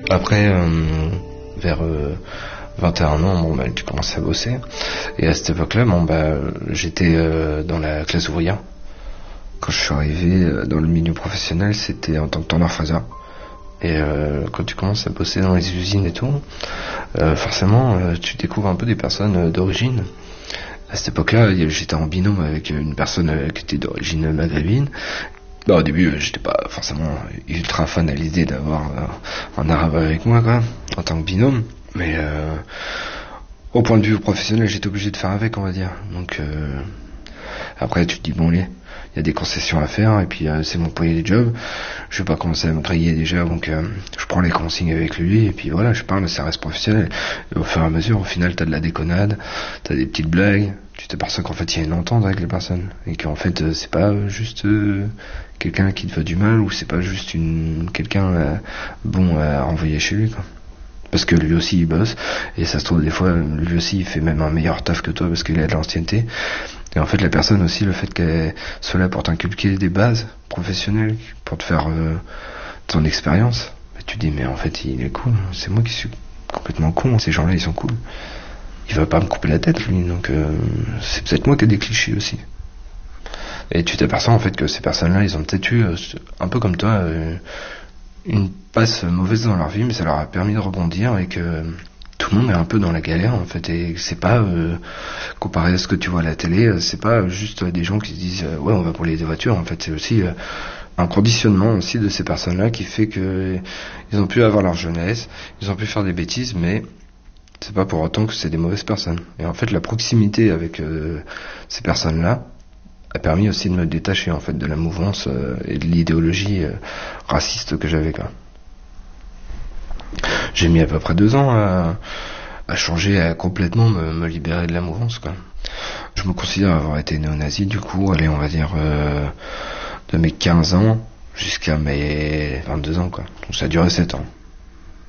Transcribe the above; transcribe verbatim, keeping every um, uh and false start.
Après, euh, vers euh, vingt et un ans, bon, bah, tu commences à bosser. Et à cette époque-là, bon, bah, j'étais euh, dans la classe ouvrière. Quand je suis arrivé euh, dans le milieu professionnel, c'était en tant que tondeur-fraiseur. Et euh, quand tu commences à bosser dans les usines et tout, euh, forcément, euh, tu découvres un peu des personnes euh, d'origine. À cette époque-là, j'étais en binôme avec une personne euh, qui était d'origine maghrébine. Bah, au début, euh, j'étais pas forcément ultra fan à l'idée d'avoir euh, un arabe avec moi, quoi, en tant que binôme. Mais euh, au point de vue professionnel, j'étais obligé de faire avec, on va dire. Donc euh, après, tu te dis, bon, allez, il y a des concessions à faire, et puis euh, c'est mon premier job. Je vais pas commencer à me griller déjà, donc euh, je prends les consignes avec lui, et puis voilà, je parle, ça reste professionnel. Et au fur et à mesure, au final, t'as de la déconnade, t'as des petites blagues, tu t'aperçois qu'en fait, il y a une entente avec les personnes, et qu'en fait, euh, c'est pas juste euh, quelqu'un qui te veut du mal, ou c'est pas juste une quelqu'un euh, bon à envoyer chez lui, quoi. Parce que lui aussi il bosse, et ça se trouve des fois lui aussi il fait même un meilleur taf que toi parce qu'il a de l'ancienneté. Et en fait la personne aussi, le fait qu'elle soit là pour t'inculquer des bases professionnelles, pour te faire euh, ton expérience, bah, tu te dis mais en fait il est cool, c'est moi qui suis complètement con, ces gens là ils sont cool. Il va pas me couper la tête lui, donc euh, c'est peut-être moi qui ai des clichés aussi. Et tu t'aperçois en fait que ces personnes là ils ont peut-être eu, euh, un peu comme toi, euh, une passe mauvaise dans leur vie, mais ça leur a permis de rebondir, et que tout le monde est un peu dans la galère en fait, et c'est pas euh, comparé à ce que tu vois à la télé, c'est pas juste des gens qui se disent euh, ouais on va brûler des voitures, en fait c'est aussi euh, un conditionnement aussi de ces personnes là qui fait que ils ont pu avoir leur jeunesse, ils ont pu faire des bêtises, mais c'est pas pour autant que c'est des mauvaises personnes. Et en fait la proximité avec euh, ces personnes là a permis aussi de me détacher en fait de la mouvance euh, et de l'idéologie euh, raciste que j'avais, quoi. J'ai mis à peu près deux ans à, à changer, à complètement me, me libérer de la mouvance, quoi. Je me considère avoir été néo-nazi du coup, allez on va dire euh, de mes quinze ans jusqu'à mes vingt-deux ans, quoi. Donc ça a duré sept ans.